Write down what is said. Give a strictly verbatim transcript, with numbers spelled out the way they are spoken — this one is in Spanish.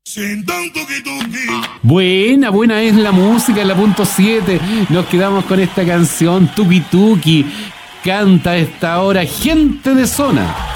Buena, buena es la música en la punto siete. Nos quedamos con esta canción, Tuki Tuki. Canta a esta hora Gente de Zona.